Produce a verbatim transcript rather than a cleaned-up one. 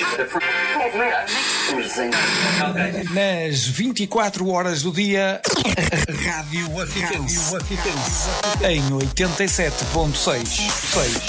Nas vinte e quatro horas do dia, Rádio Afiquense em oitenta e sete ponto seis.